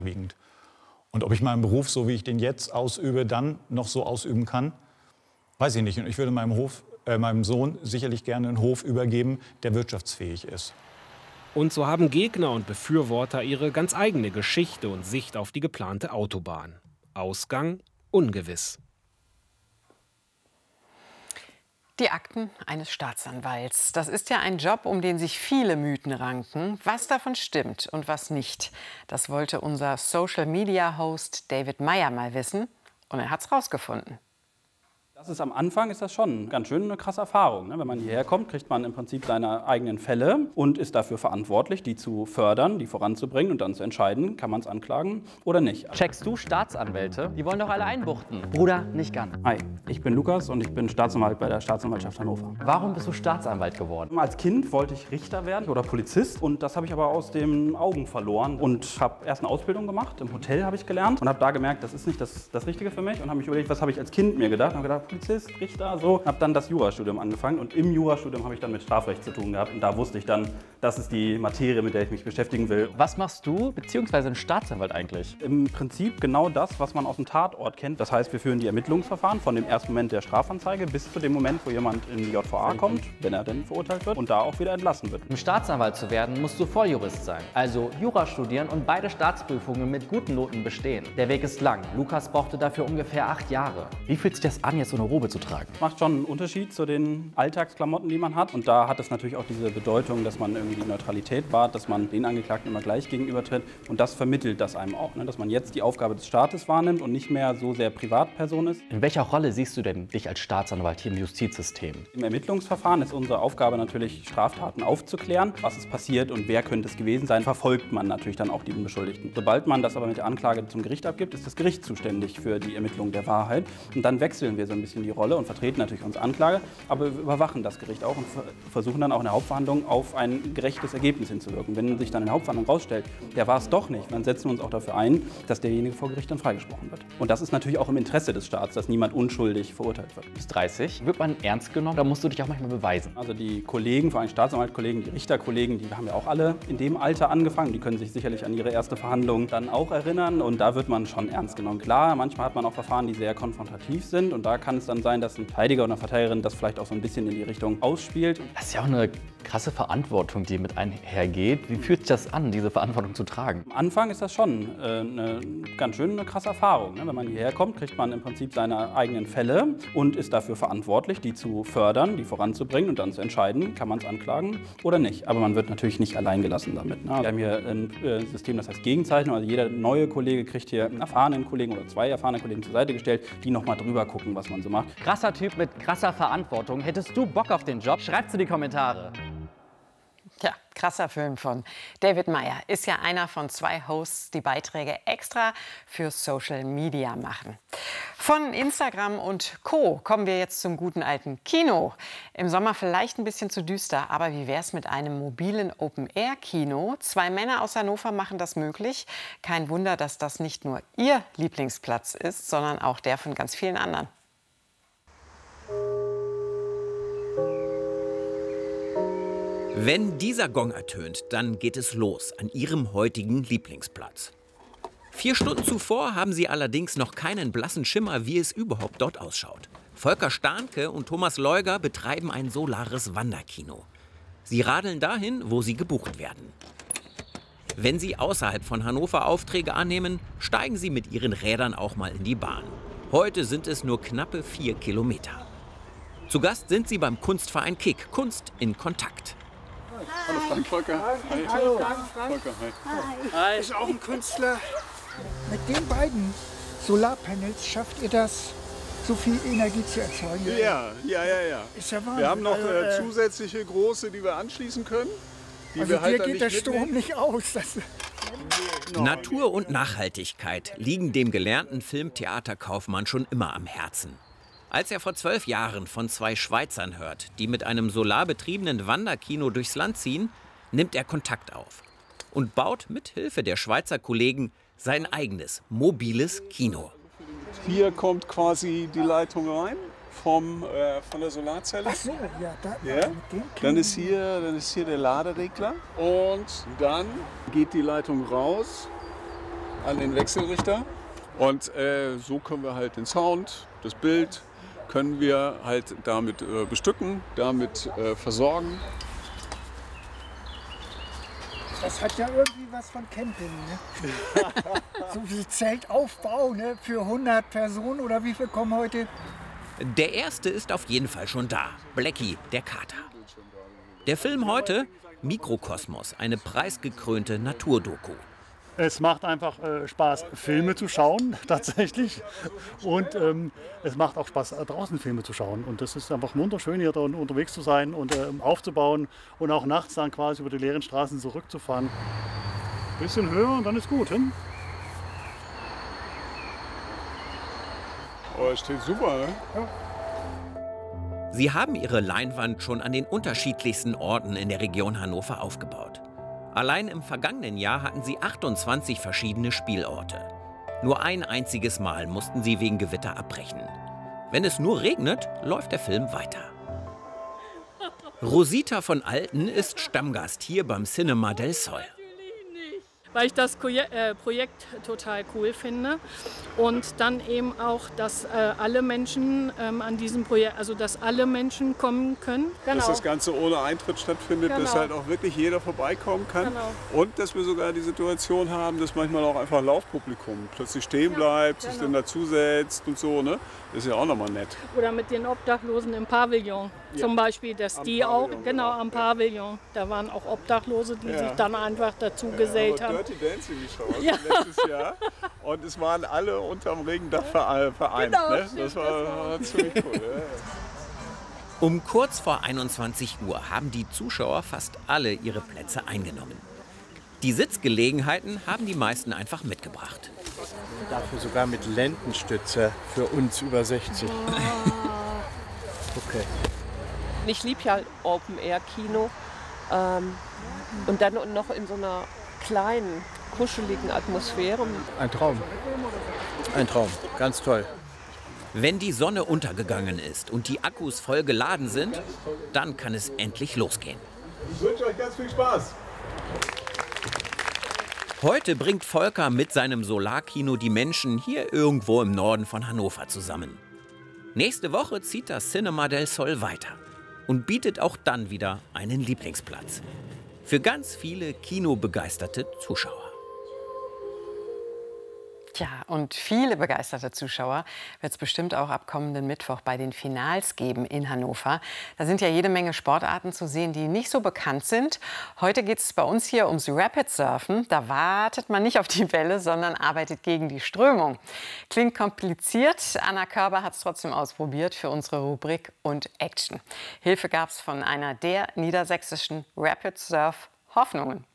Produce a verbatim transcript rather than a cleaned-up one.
Und ob ich meinen Beruf, so wie ich den jetzt ausübe, dann noch so ausüben kann, weiß ich nicht. Und ich würde meinem, Hof, äh, meinem Sohn sicherlich gerne einen Hof übergeben, der wirtschaftsfähig ist. Und so haben Gegner und Befürworter ihre ganz eigene Geschichte und Sicht auf die geplante Autobahn. Ausgang ungewiss. Die Akten eines Staatsanwalts. Das ist ja ein Job, um den sich viele Mythen ranken. Was davon stimmt und was nicht, das wollte unser Social-Media-Host David Meyer mal wissen. Und er hat's rausgefunden. Das ist am Anfang ist das schon ganz schön eine krasse Erfahrung. Ne? Wenn man hierher kommt, kriegt man im Prinzip seine eigenen Fälle und ist dafür verantwortlich, die zu fördern, die voranzubringen und dann zu entscheiden, kann man es anklagen oder nicht. Checkst du Staatsanwälte? Die wollen doch alle einbuchten. Bruder, nicht ganz. Hi, ich bin Lukas und ich bin Staatsanwalt bei der Staatsanwaltschaft Hannover. Warum bist du Staatsanwalt geworden? Als Kind wollte ich Richter werden oder Polizist und das habe ich aber aus den Augen verloren und habe erst eine Ausbildung gemacht. Im Hotel habe ich gelernt und habe da gemerkt, das ist nicht das, das Richtige für mich und habe mich überlegt, was habe ich als Kind mir gedacht und habe gedacht, Polizist, Richter, so. Habe dann das Jurastudium angefangen und im Jurastudium habe ich dann mit Strafrecht zu tun gehabt und da wusste ich dann, das ist die Materie, mit der ich mich beschäftigen will. Was machst du bzw. ein Staatsanwalt eigentlich? Im Prinzip genau das, was man aus dem Tatort kennt. Das heißt, wir führen die Ermittlungsverfahren von dem ersten Moment der Strafanzeige bis zu dem Moment, wo jemand in die J V A kommt, wenn er denn verurteilt wird und da auch wieder entlassen wird. Um Staatsanwalt zu werden, musst du Volljurist sein, also Jura studieren und beide Staatsprüfungen mit guten Noten bestehen. Der Weg ist lang. Lukas brauchte dafür ungefähr acht Jahre. Wie fühlt sich das an, jetzt so eine Robe zu tragen? Macht schon einen Unterschied zu den Alltagsklamotten, die man hat. Und da hat es natürlich auch diese Bedeutung, dass man irgendwie die Neutralität wahrt, dass man den Angeklagten immer gleich gegenübertritt. Und das vermittelt das einem auch, ne? Dass man jetzt die Aufgabe des Staates wahrnimmt und nicht mehr so sehr Privatperson ist. In welcher Rolle siehst du denn dich als Staatsanwalt hier im Justizsystem? Im Ermittlungsverfahren ist unsere Aufgabe natürlich, Straftaten aufzuklären. Was ist passiert und wer könnte es gewesen sein, verfolgt man natürlich dann auch die Beschuldigten. Sobald man das aber mit der Anklage zum Gericht abgibt, ist das Gericht zuständig für die Ermittlung der Wahrheit. Und dann wechseln wir so ein bisschen die Rolle und vertreten natürlich unsere Anklage, aber wir überwachen das Gericht auch und versuchen dann auch in der Hauptverhandlung auf ein gerechtes Ergebnis hinzuwirken. Wenn sich dann in der Hauptverhandlung rausstellt, der war es doch nicht, dann setzen wir uns auch dafür ein, dass derjenige vor Gericht dann freigesprochen wird. Und das ist natürlich auch im Interesse des Staats, dass niemand unschuldig verurteilt wird. Bis dreißig. Wird man ernst genommen, da musst du dich auch manchmal beweisen. Also die Kollegen, vor allem Staatsanwaltskollegen, die Richterkollegen, die haben ja auch alle in dem Alter angefangen. Die können sich sicherlich an ihre erste Verhandlung dann auch erinnern und da wird man schon ernst genommen. Klar, manchmal hat man auch Verfahren, die sehr konfrontativ sind und da kann es dann sein, dass ein Verteidiger oder eine Verteidigerin das vielleicht auch so ein bisschen in die Richtung ausspielt. Das ist ja auch eine krasse Verantwortung, die mit einhergeht. Wie fühlt sich das an, diese Verantwortung zu tragen? Am Anfang ist das schon äh, eine ganz schön eine krasse Erfahrung. Ne? Wenn man hierher kommt, kriegt man im Prinzip seine eigenen Fälle und ist dafür verantwortlich, die zu fördern, die voranzubringen und dann zu entscheiden, kann man es anklagen oder nicht. Aber man wird natürlich nicht allein gelassen damit. Ne? Wir haben hier ein äh, System, das heißt Gegenzeichnung. Also jeder neue Kollege kriegt hier einen erfahrenen Kollegen oder zwei erfahrene Kollegen zur Seite gestellt, die noch mal drüber gucken, was man so macht. Krasser Typ mit krasser Verantwortung. Hättest du Bock auf den Job? Schreibt's in die Kommentare. Tja, krasser Film von David Meyer. Ist ja einer von zwei Hosts, die Beiträge extra für Social Media machen. Von Instagram und Co. kommen wir jetzt zum guten alten Kino. Im Sommer vielleicht ein bisschen zu düster, aber wie wär's mit einem mobilen Open-Air-Kino? Zwei Männer aus Hannover machen das möglich. Kein Wunder, dass das nicht nur ihr Lieblingsplatz ist, sondern auch der von ganz vielen anderen. Wenn dieser Gong ertönt, dann geht es los an Ihrem heutigen Lieblingsplatz. Vier Stunden zuvor haben Sie allerdings noch keinen blassen Schimmer, wie es überhaupt dort ausschaut. Volker Stahnke und Thomas Leuger betreiben ein solares Wanderkino. Sie radeln dahin, wo sie gebucht werden. Wenn Sie außerhalb von Hannover Aufträge annehmen, steigen Sie mit Ihren Rädern auch mal in die Bahn. Heute sind es nur knappe vier Kilometer. Zu Gast sind Sie beim Kunstverein Kick, Kunst in Kontakt. Hallo Frank, Volker. Hi. Hallo Frank, Frank. Volker, hi. Hi. Ist auch ein Künstler. Mit den beiden Solarpanels schafft ihr das, so viel Energie zu erzeugen? Ja, ja, ja, ja. Ist ja Wahnsinn. Wir haben noch also, äh, äh, zusätzliche große, die wir anschließen können. Die also wir halt dir dann geht nicht der Strom mitnehmen. nicht aus. Das Natur und Nachhaltigkeit liegen dem gelernten Filmtheaterkaufmann schon immer am Herzen. Als er vor zwölf Jahren von zwei Schweizern hört, die mit einem solarbetriebenen Wanderkino durchs Land ziehen, nimmt er Kontakt auf und baut mit Hilfe der Schweizer Kollegen sein eigenes mobiles Kino. Hier kommt quasi die Leitung rein vom, äh, von der Solarzelle. Ach so, ja, da, Ja. mit dem Dann ist, hier, dann ist hier der Laderegler und dann geht die Leitung raus an den Wechselrichter. Und äh, so können wir halt den Sound, das Bild, können wir halt damit äh, bestücken, damit äh, versorgen. Das hat ja irgendwie was von Camping, ne? So wie Zeltaufbau, ne? Für hundert Personen oder wie viel kommen heute? Der erste ist auf jeden Fall schon da. Blackie, der Kater. Der Film heute, Mikrokosmos, eine preisgekrönte Naturdoku. Es macht einfach äh, Spaß, Filme zu schauen, tatsächlich. Und ähm, es macht auch Spaß, draußen Filme zu schauen. Und das ist einfach wunderschön, hier da unterwegs zu sein und äh, aufzubauen und auch nachts dann quasi über die leeren Straßen zurückzufahren. Ein bisschen höher und dann ist gut. Hm? Oh, es steht super, ne? Ja. Sie haben ihre Leinwand schon an den unterschiedlichsten Orten in der Region Hannover aufgebaut. Allein im vergangenen Jahr hatten sie achtundzwanzig verschiedene Spielorte. Nur ein einziges Mal mussten sie wegen Gewitter abbrechen. Wenn es nur regnet, läuft der Film weiter. Rosita von Alten ist Stammgast hier beim Cinema del Sol. Weil ich das Projekt total cool finde und dann eben auch, dass äh, alle Menschen ähm, an diesem Projekt, also dass alle Menschen kommen können. Genau. Dass das Ganze ohne Eintritt stattfindet, Genau. dass halt auch wirklich jeder vorbeikommen kann. Genau. Und dass wir sogar die Situation haben, dass manchmal auch einfach Laufpublikum plötzlich stehen bleibt, Ja, sich genau. dann dazusetzt und so, ne? Das ist ja auch nochmal nett. Oder mit den Obdachlosen im Pavillon Ja. zum Beispiel, dass Am die auch, Pavillon, genau genau. am Pavillon, da waren auch Obdachlose, die Ja. sich dann einfach dazu gesellt Ja, haben. Dirty Dancing geschaut Ja. letztes Jahr und es waren alle unterm Regendach vereint. Genau, ne? stimmt, Das war, das war- war ziemlich cool. Ja, ja. Um kurz vor einundzwanzig Uhr haben die Zuschauer fast alle ihre Plätze eingenommen. Die Sitzgelegenheiten haben die meisten einfach mitgebracht. Dafür sogar mit Lendenstütze für uns über sechzig. Okay. Ich liebe ja Open-Air-Kino ähm, und dann noch in so einer kleinen, kuscheligen Atmosphäre. Ein Traum. Ein Traum. Ganz toll. Wenn die Sonne untergegangen ist und die Akkus voll geladen sind, dann kann es endlich losgehen. Ich wünsche euch ganz viel Spaß. Heute bringt Volker mit seinem Solarkino die Menschen hier irgendwo im Norden von Hannover zusammen. Nächste Woche zieht das Cinema del Sol weiter und bietet auch dann wieder einen Lieblingsplatz. Für ganz viele kinobegeisterte Zuschauer. Tja, und viele begeisterte Zuschauer wird es bestimmt auch ab kommenden Mittwoch bei den Finals geben in Hannover. Da sind ja jede Menge Sportarten zu sehen, die nicht so bekannt sind. Heute geht es bei uns hier ums Rapid Surfen. Da wartet man nicht auf die Welle, sondern arbeitet gegen die Strömung. Klingt kompliziert. Anna Körber hat es trotzdem ausprobiert für unsere Rubrik und Action. Hilfe gab es von einer der niedersächsischen Rapid Surf Hoffnungen.